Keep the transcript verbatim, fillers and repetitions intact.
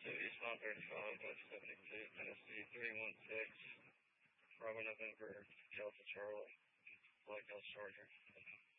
to Eastbound thirty-five, West seventy-two, Tennessee three one six, Bravo November, Delta Charlie, White House Charger.